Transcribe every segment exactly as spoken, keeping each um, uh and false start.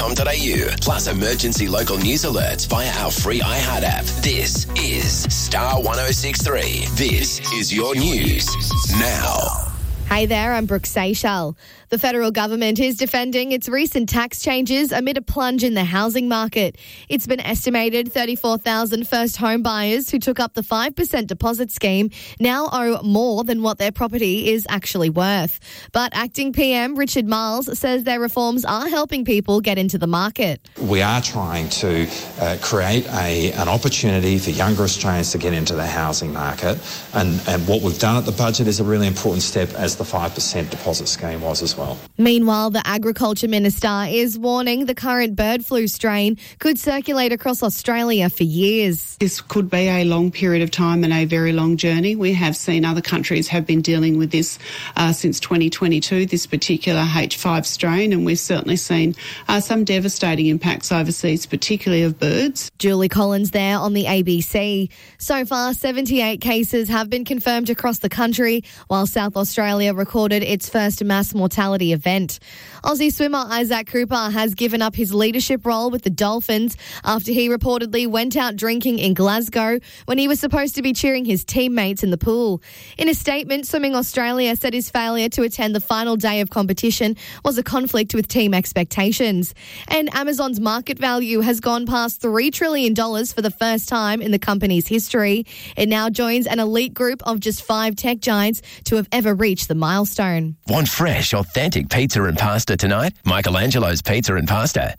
com dot a u plus emergency local news alerts via our free iHeart app. This is Star one oh six point three. This is your news now. Hey there, I'm Brooke Seychelles. The federal government is defending its recent tax changes amid a plunge in the housing market. It's been estimated thirty-four thousand first home buyers who took up the five percent deposit scheme now owe more than what their property is actually worth. But Acting P M Richard Marles says their reforms are helping people get into the market. We are trying to uh, create a, an opportunity for younger Australians to get into the housing market. And, and what we've done at the budget is a really important step, as the five percent deposit scheme was as well. Meanwhile, the Agriculture Minister is warning the current bird flu strain could circulate across Australia for years. This could be a long period of time and a very long journey. We have seen other countries have been dealing with this uh, since twenty twenty-two, this particular H five strain, and we've certainly seen uh, some devastating impacts overseas, particularly of birds. Julie Collins there on the A B C. So far, seventy-eight cases have been confirmed across the country, while South Australia recorded its first mass mortality event. Aussie swimmer Isaac Cooper has given up his leadership role with the Dolphins after he reportedly went out drinking in Glasgow when he was supposed to be cheering his teammates in the pool. In a statement, Swimming Australia said his failure to attend the final day of competition was a conflict with team expectations. And Amazon's market value has gone past three trillion dollars for the first time in the company's history. It now joins an elite group of just five tech giants to have ever reached the milestone. Want fresh, authentic pizza and pasta tonight? Michelangelo's Pizza and Pasta.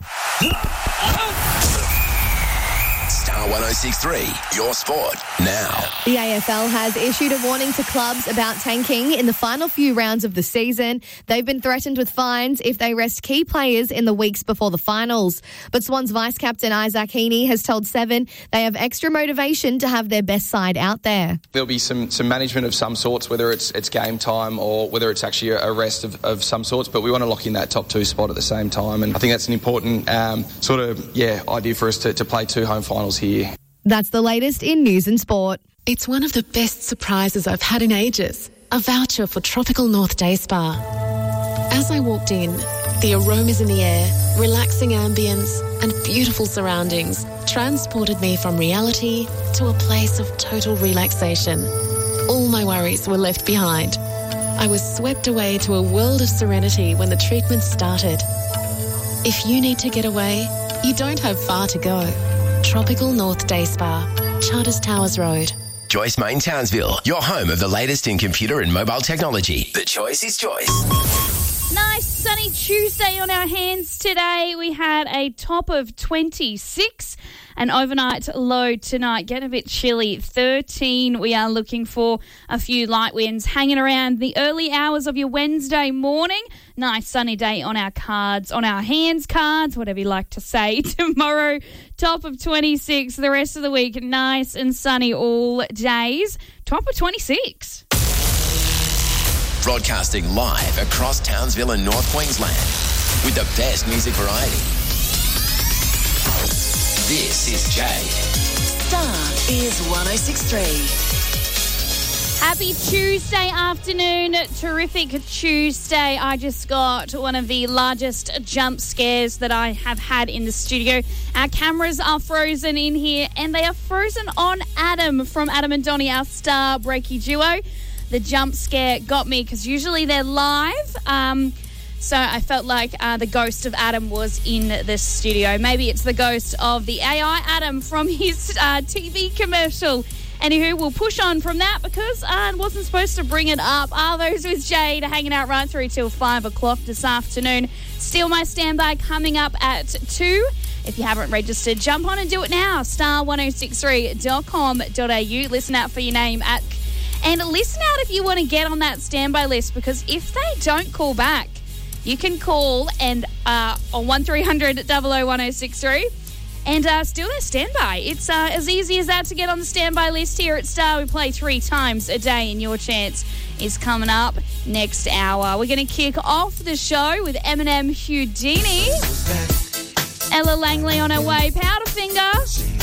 Star one oh six point three, your sport now. The A F L has issued a warning to clubs about tanking in the final few rounds of the season. They've been threatened with fines if they rest key players in the weeks before the finals. But Swans vice-captain Isaac Heaney has told Seven they have extra motivation to have their best side out there. There'll be some, some management of some sorts, whether it's it's game time or whether it's actually a rest of, of some sorts, but we want to lock in that top two spot at the same time, and I think that's an important um, sort of, yeah, idea for us to, to play two home finals here. That's the latest in news and sport. It's one of the best surprises I've had in ages. A voucher for Tropical North Day Spa. As I walked in, the aromas in the air, relaxing ambience and beautiful surroundings transported me from reality to a place of total relaxation. All my worries were left behind. I was swept away to a world of serenity when the treatment started. If you need to get away, you don't have far to go. Tropical North Day Spa, Charters Towers Road. Joyce Main Townsville, your home of the latest in computer and mobile technology. The choice is Joyce. Nice sunny Tuesday on our hands today. We had a top of twenty-six, an overnight low tonight, getting a bit chilly, thirteen. We are looking for a few light winds hanging around the early hours of your Wednesday morning. Nice sunny day on our cards, on our hands cards, whatever you like to say. Tomorrow, top of twenty-six. The rest of the week, nice and sunny all days. Top of twenty-six. Broadcasting live across Townsville and North Queensland with the best music variety. This is Jade. Star is one oh six point three. Happy Tuesday afternoon. Terrific Tuesday. I just got one of the largest jump scares that I have had in the studio. Our cameras are frozen in here, and they are frozen on Adam from Adam and Donnie, our star breaky duo. The jump scare got me because usually they're live. Um, so I felt like uh, the ghost of Adam was in the studio. Maybe it's the ghost of the A I Adam from his uh, T V commercial. Anywho, we'll push on from that because I uh, wasn't supposed to bring it up. Are those with Jade hanging out right through till five o'clock this afternoon. Steal My Standby coming up at two. If you haven't registered, jump on and do it now. star one oh six three dot com dot a u. Listen out for your name at... And listen out if you want to get on that standby list, because if they don't call back, you can call and uh, on one three hundred, double oh one oh six three and uh, steal their standby. It's uh, as easy as that to get on the standby list here at Star. We play three times a day, and your chance is coming up next hour. We're going to kick off the show with Eminem Houdini. Ella Langley on her way. Powderfinger.